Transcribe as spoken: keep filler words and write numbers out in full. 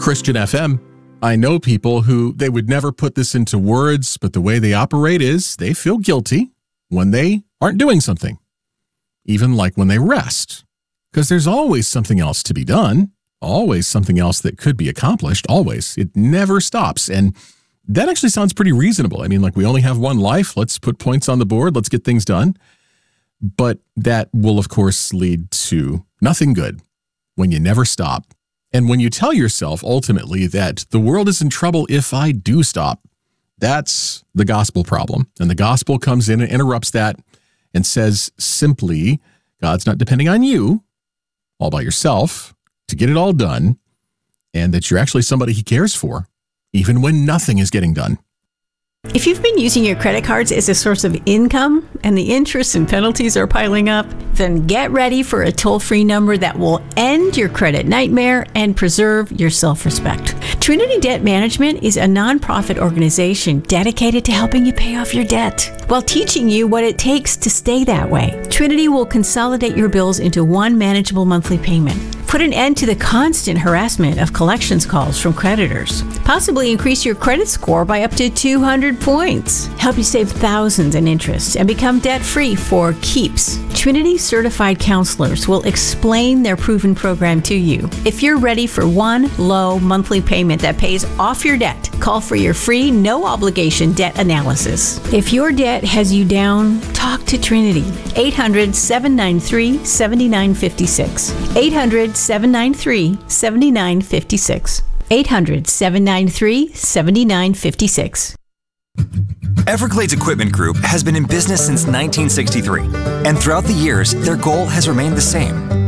Christian F M. I know people who they would never put this into words, but the way they operate is they feel guilty when they aren't doing something, even like when they rest, because there's always something else to be done, always something else that could be accomplished, always. It never stops. And that actually sounds pretty reasonable. I mean, like, we only have one life. Let's put points on the board. Let's get things done. But that will, of course, lead to nothing good when you never stop. And when you tell yourself ultimately that the world is in trouble if I do stop, that's the gospel problem. And the gospel comes in and interrupts that and says simply, God's not depending on you all by yourself to get it all done, and that you're actually somebody he cares for, even when nothing is getting done. If you've been using your credit cards as a source of income and the interest and penalties are piling up, then get ready for a toll-free number that will end your credit nightmare and preserve your self-respect. Trinity Debt Management is a nonprofit organization dedicated to helping you pay off your debt while teaching you what it takes to stay that way. Trinity will consolidate your bills into one manageable monthly payment, put an end to the constant harassment of collections calls from creditors, possibly increase your credit score by up to two hundred points, help you save thousands in interest, and become debt-free for keeps. Trinity certified counselors will explain their proven program to you. If you're ready for one low monthly payment that pays off your debt, call for your free, no-obligation debt analysis. If your debt has you down, talk to Trinity. eight hundred, seven nine three, seven nine five six. eight hundred, seven nine three, seven nine five six. eight hundred, seven nine three, seven nine five six. Everglades Equipment Group has been in business since nineteen sixty-three, and throughout the years, their goal has remained the same: